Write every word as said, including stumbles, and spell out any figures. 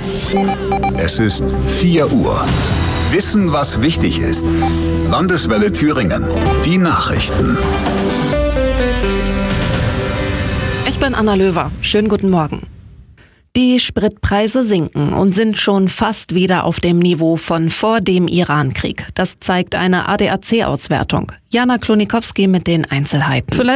Es ist vier Uhr. Wissen, was wichtig ist. Landeswelle Thüringen. Die Nachrichten. Ich bin Anna Löwer. Schönen guten Morgen. Die Spritpreise sinken und sind schon fast wieder auf dem Niveau von vor dem Irankrieg. Das zeigt eine A D A C-Auswertung. Jana Klonikowski mit den Einzelheiten.